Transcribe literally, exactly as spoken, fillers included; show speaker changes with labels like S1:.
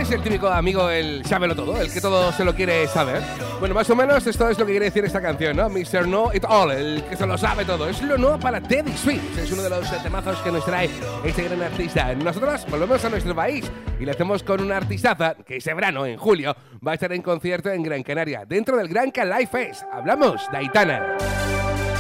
S1: es el típico amigo, el sábelo todo, el que todo se lo quiere saber. Bueno, más o menos esto es lo que quiere decir esta canción, ¿no? mister Know It All, el que se lo sabe todo. Es lo nuevo para Teddy Swims. Es uno de los temazos que nos trae este gran artista. Nosotros volvemos a nuestro país y lo hacemos con una artistaza que ese verano, en julio, va a estar en concierto en Gran Canaria, dentro del Gran Canaria Live Fest. Hablamos de Aitana.